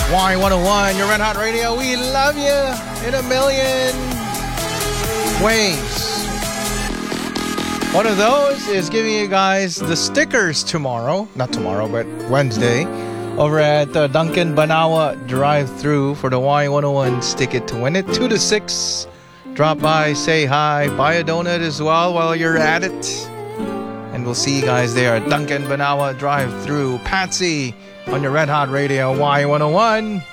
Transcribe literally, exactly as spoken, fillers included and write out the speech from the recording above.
Y one oh one, your Red Hot Radio. We love you in a million ways. One of those is giving you guys the stickers tomorrow. Not tomorrow, but Wednesday. Over at uh, Duncan Banawa drive-thru for the Y one oh one Stick It to Win It. two to six. Drop by, say hi, buy a donut as well while you're at it. And we'll see you guys there at Duncan Banawa drive-thru. Patsy on your Red Hot Radio Y one oh one.